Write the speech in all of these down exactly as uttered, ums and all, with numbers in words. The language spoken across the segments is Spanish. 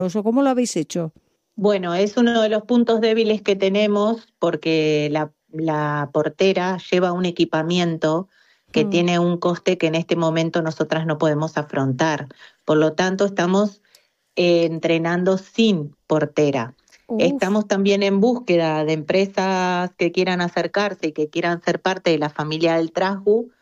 ¿O cómo lo habéis hecho? Bueno, es uno de los puntos débiles que tenemos porque la, la portera lleva un equipamiento que Mm. tiene un coste que en este momento nosotras no podemos afrontar. Por lo tanto, estamos eh, entrenando sin portera. Uf. Estamos también en búsqueda de empresas que quieran acercarse y que quieran ser parte de la familia del Trasgu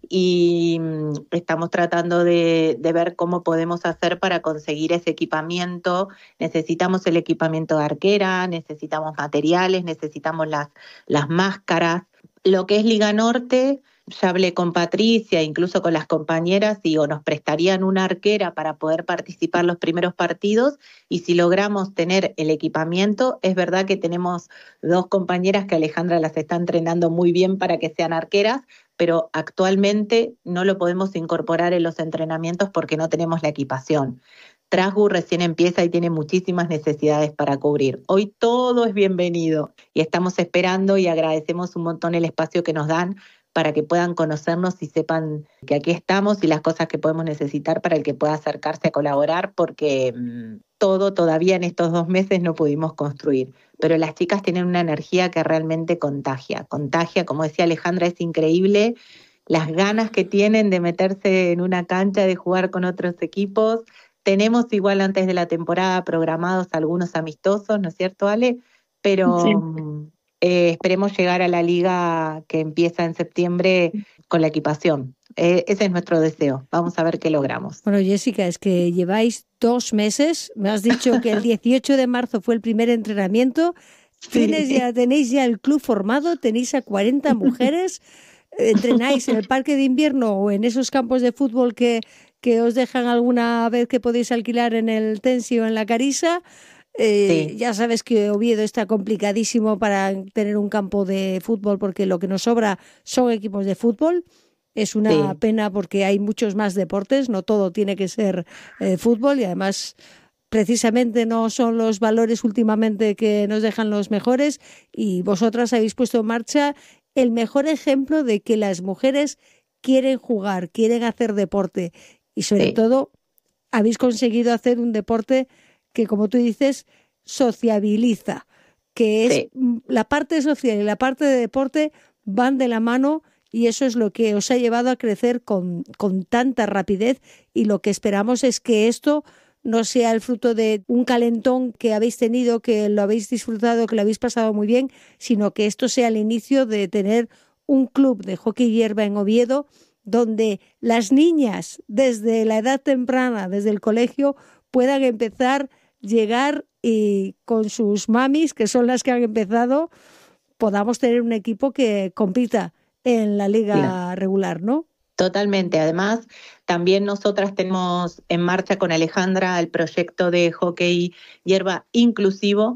y mm, estamos tratando de, de ver cómo podemos hacer para conseguir ese equipamiento. Necesitamos el equipamiento de arquera, necesitamos materiales, necesitamos las, las máscaras. Lo que es Liga Norte, ya hablé con Patricia, incluso con las compañeras, y o nos prestarían una arquera para poder participar los primeros partidos, y si logramos tener el equipamiento, es verdad que tenemos dos compañeras que Alejandra las está entrenando muy bien para que sean arqueras, pero actualmente no lo podemos incorporar en los entrenamientos porque no tenemos la equipación. Trasgu recién empieza y tiene muchísimas necesidades para cubrir. Hoy todo es bienvenido y estamos esperando y agradecemos un montón el espacio que nos dan para que puedan conocernos y sepan que aquí estamos y las cosas que podemos necesitar para el que pueda acercarse a colaborar, porque mmm, todo todavía en estos dos meses no pudimos construir. Pero las chicas tienen una energía que realmente contagia, contagia, como decía Alejandra, es increíble las ganas que tienen de meterse en una cancha, de jugar con otros equipos. Tenemos igual antes de la temporada programados algunos amistosos, ¿no es cierto, Ale? Pero Sí. eh, esperemos llegar a la liga que empieza en septiembre con la equipación. Eh, ese es nuestro deseo. Vamos a ver qué logramos. Bueno, Jessica, es que lleváis dos meses. Me has dicho que el dieciocho de marzo fue el primer entrenamiento. Sí. Tienes ya, tenéis ya el club formado, tenéis a cuarenta mujeres. ¿Entrenáis en el parque de invierno o en esos campos de fútbol que, que os dejan alguna vez que podéis alquilar en el Tensi o en la Carisa? Eh, Sí. Ya sabes que Oviedo está complicadísimo para tener un campo de fútbol porque lo que nos sobra son equipos de fútbol. Es una Sí. pena porque hay muchos más deportes, no todo tiene que ser eh, fútbol, y además precisamente no son los valores últimamente que nos dejan los mejores, y vosotras habéis puesto en marcha el mejor ejemplo de que las mujeres quieren jugar, quieren hacer deporte, y sobre Sí. todo habéis conseguido hacer un deporte que, como tú dices, sociabiliza, que es Sí. la parte social y la parte de deporte van de la mano, y eso es lo que os ha llevado a crecer con, con tanta rapidez, y lo que esperamos es que esto no sea el fruto de un calentón que habéis tenido, que lo habéis disfrutado, que lo habéis pasado muy bien, sino que esto sea el inicio de tener un club de hockey hierba en Oviedo, donde las niñas desde la edad temprana, desde el colegio, puedan empezar, llegar y con sus mamis, que son las que han empezado, podamos tener un equipo que compita en la liga Claro. regular, ¿no? Totalmente. Además, también nosotras tenemos en marcha con Alejandra el proyecto de hockey hierba inclusivo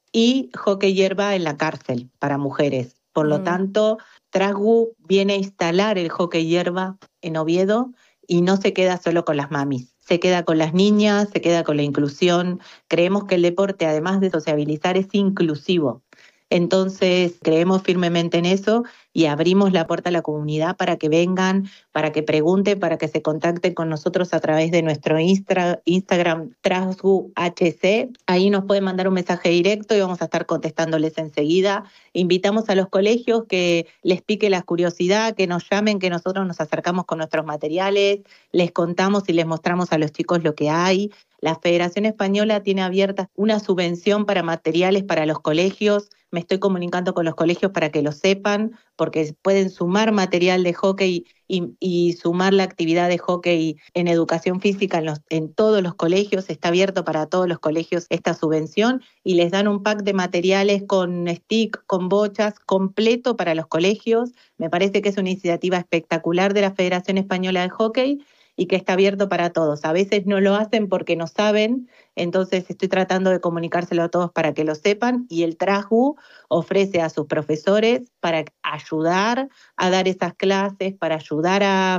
y hockey hierba en la cárcel para mujeres. Por lo Mm. tanto, Trasgu viene a instalar el hockey hierba en Oviedo y no se queda solo con las mamis. Se queda con las niñas, se queda con la inclusión. Creemos que el deporte, además de sociabilizar, es inclusivo. Entonces, creemos firmemente en eso y abrimos la puerta a la comunidad para que vengan, para que pregunten, para que se contacten con nosotros a través de nuestro Instra, Instagram Trasgu H C. Ahí nos pueden mandar un mensaje directo y vamos a estar contestándoles enseguida. Invitamos a los colegios que les pique la curiosidad, que nos llamen, que nosotros nos acercamos con nuestros materiales, les contamos y les mostramos a los chicos lo que hay. La Federación Española tiene abierta una subvención para materiales para los colegios. Me estoy comunicando con los colegios para que lo sepan, porque pueden sumar material de hockey y, y sumar la actividad de hockey en educación física en, los, en todos los colegios. Está abierto para todos los colegios esta subvención y les dan un pack de materiales con stick, con bochas, completo para los colegios. Me parece que es una iniciativa espectacular de la Federación Española de Hockey y que está abierto para todos. A veces no lo hacen porque no saben, entonces estoy tratando de comunicárselo a todos para que lo sepan, y el Trasgu ofrece a sus profesores para ayudar a dar esas clases, para ayudar a,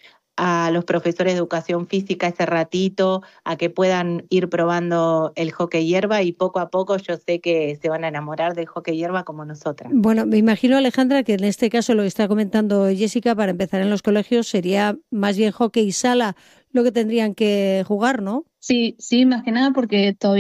a los profesores de educación física ese ratito, a que puedan ir probando el hockey hierba, y poco a poco yo sé que se van a enamorar del hockey hierba como nosotras. Bueno, me imagino, Alejandra, que en este caso lo que está comentando Jessica, para empezar en los colegios sería más bien hockey sala lo que tendrían que jugar, ¿no? Sí, sí, más que nada porque todavía